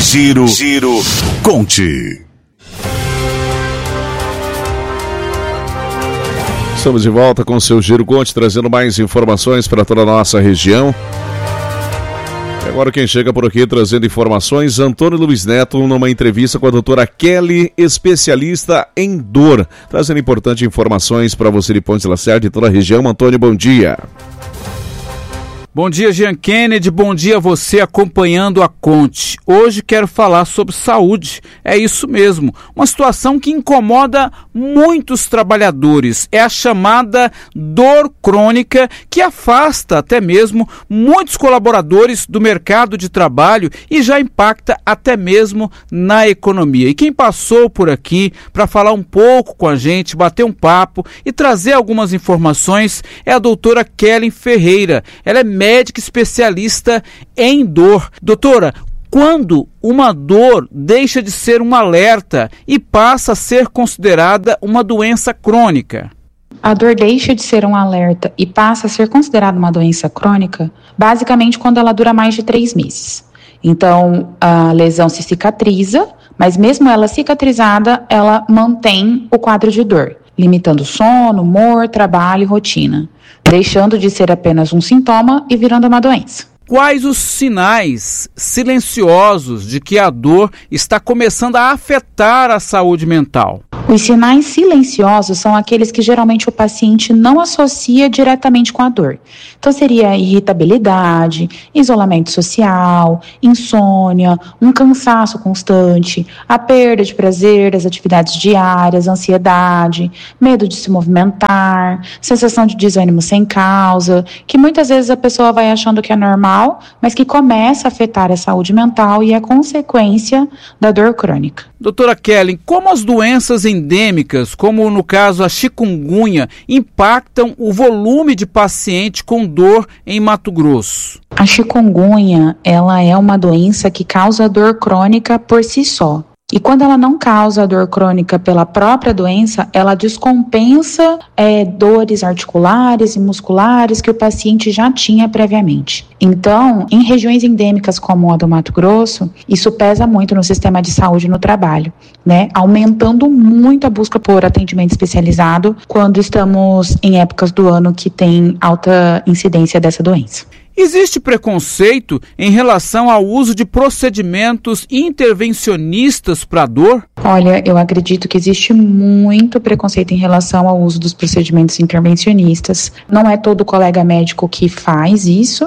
Giro Conte. Estamos de volta com o seu Giro Conte, trazendo mais informações para toda a nossa região. E agora quem chega por aqui trazendo informações, Antônio Luiz Neto, numa entrevista com a doutora Kelly, especialista em dor, trazendo importantes informações para você de Pontes Lacerda e toda a região. Antônio, bom dia. Bom dia, Jean Kennedy, bom dia a você acompanhando a Conte. Hoje quero falar sobre saúde, é isso mesmo, uma situação que incomoda muitos trabalhadores, é a chamada dor crônica que afasta até mesmo muitos colaboradores do mercado de trabalho e já impacta até mesmo na economia. E quem passou por aqui para falar um pouco com a gente, bater um papo e trazer algumas informações é a doutora Kelly Ferreira. Ela é médica especialista em dor. Doutora, quando uma dor deixa de ser um alerta e passa a ser considerada uma doença crônica? A dor deixa de ser um alerta e passa a ser considerada uma doença crônica, basicamente quando ela dura mais de 3 meses. Então, a lesão se cicatriza, mas mesmo ela cicatrizada, ela mantém o quadro de dor, limitando sono, humor, trabalho e rotina, deixando de ser apenas um sintoma e virando uma doença. Quais os sinais silenciosos de que a dor está começando a afetar a saúde mental? Os sinais silenciosos são aqueles que geralmente o paciente não associa diretamente com a dor. Então seria irritabilidade, isolamento social, insônia, um cansaço constante, a perda de prazer das atividades diárias, ansiedade, medo de se movimentar, sensação de desânimo sem causa, que muitas vezes a pessoa vai achando que é normal, mas que começa a afetar a saúde mental e é consequência da dor crônica. Doutora Kelly, como as doenças endêmicas, como no caso a chikungunya, impactam o volume de paciente com dor em Mato Grosso? A chikungunya, ela é uma doença que causa dor crônica por si só. E quando ela não causa dor crônica pela própria doença, ela descompensa dores articulares e musculares que o paciente já tinha previamente. Então, em regiões endêmicas como a do Mato Grosso, isso pesa muito no sistema de saúde no trabalho, né? Aumentando muito a busca por atendimento especializado quando estamos em épocas do ano que tem alta incidência dessa doença. Existe preconceito em relação ao uso de procedimentos intervencionistas para dor? Olha, eu acredito que existe muito preconceito em relação ao uso dos procedimentos intervencionistas. Não é todo colega médico que faz isso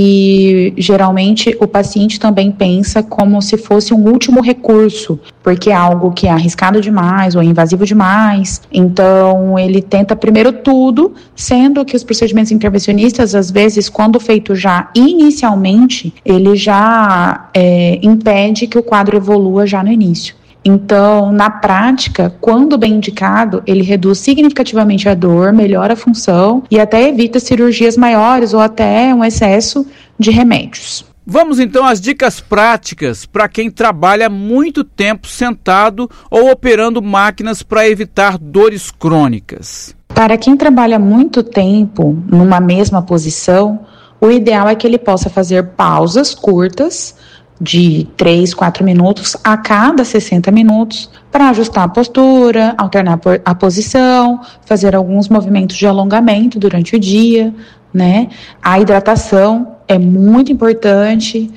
e geralmente o paciente também pensa como se fosse um último recurso, porque é algo que é arriscado demais ou invasivo demais. Então ele tenta primeiro tudo, sendo que os procedimentos intervencionistas, às vezes, quando feito já inicialmente, ele já impede que o quadro evolua já no início. Então, na prática, quando bem indicado, ele reduz significativamente a dor, melhora a função e até evita cirurgias maiores ou até um excesso de remédios. Vamos então às dicas práticas para quem trabalha muito tempo sentado ou operando máquinas para evitar dores crônicas. Para quem trabalha muito tempo numa mesma posição, o ideal é que ele possa fazer pausas curtas de 3, 4 minutos a cada 60 minutos para ajustar a postura, alternar a posição, fazer alguns movimentos de alongamento durante o dia, né? A hidratação é muito importante,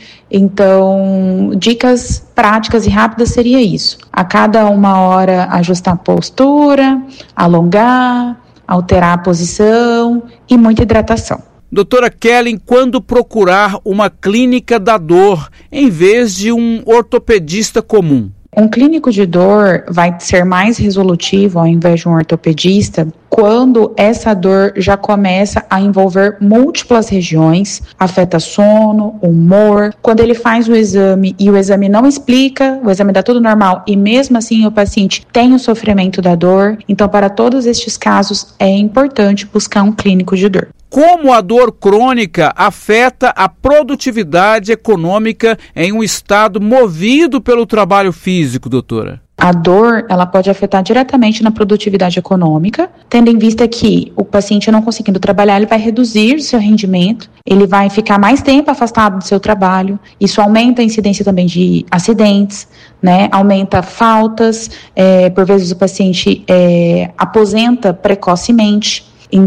então dicas práticas e rápidas seria isso. A cada 1 hora ajustar a postura, alongar, alterar a posição e muita hidratação. Doutora Kelly, quando procurar uma clínica da dor em vez de um ortopedista comum? Um clínico de dor vai ser mais resolutivo ao invés de um ortopedista quando essa dor já começa a envolver múltiplas regiões, afeta sono, humor. Quando ele faz o exame e o exame não explica, o exame dá tudo normal e mesmo assim o paciente tem o sofrimento da dor. Então, para todos estes casos, é importante buscar um clínico de dor. Como a dor crônica afeta a produtividade econômica em um estado movido pelo trabalho físico, doutora? A dor, ela pode afetar diretamente na produtividade econômica, tendo em vista que o paciente não conseguindo trabalhar, ele vai reduzir o seu rendimento, ele vai ficar mais tempo afastado do seu trabalho, isso aumenta a incidência também de acidentes, né? Aumenta faltas, por vezes o paciente aposenta precocemente.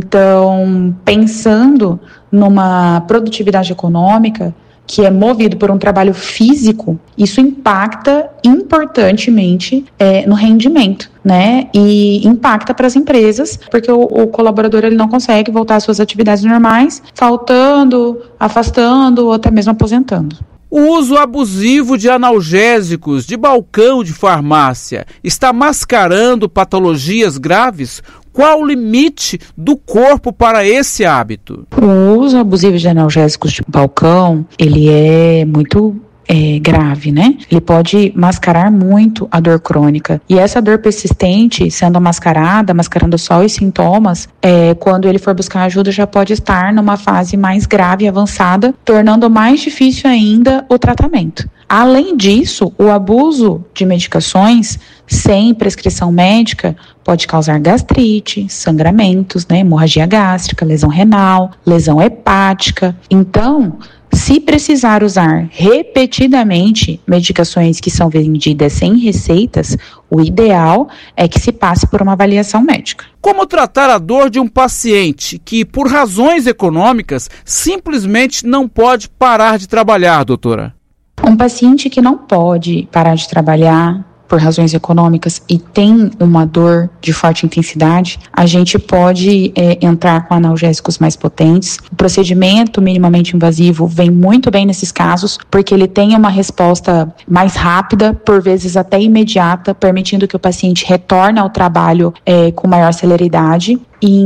Então, pensando numa produtividade econômica, que é movido por um trabalho físico, isso impacta importantemente no rendimento, né? E impacta para as empresas, porque o colaborador ele não consegue voltar às suas atividades normais, faltando, afastando ou até mesmo aposentando. O uso abusivo de analgésicos de balcão de farmácia está mascarando patologias graves? Qual o limite do corpo para esse hábito? O uso abusivo de analgésicos de balcão, ele é muito grave, né? Ele pode mascarar muito a dor crônica. E essa dor persistente, sendo mascarando só os sintomas, quando ele for buscar ajuda, já pode estar numa fase mais grave e avançada, tornando mais difícil ainda o tratamento. Além disso, o abuso de medicações sem prescrição médica pode causar gastrite, sangramentos, né, hemorragia gástrica, lesão renal, lesão hepática. Então, se precisar usar repetidamente medicações que são vendidas sem receitas, o ideal é que se passe por uma avaliação médica. Como tratar a dor de um paciente que, por razões econômicas, simplesmente não pode parar de trabalhar, doutora? Um paciente que não pode parar de trabalhar por razões econômicas e tem uma dor de forte intensidade, a gente pode entrar com analgésicos mais potentes. O procedimento minimamente invasivo vem muito bem nesses casos, porque ele tem uma resposta mais rápida, por vezes até imediata, permitindo que o paciente retorne ao trabalho com maior celeridade. E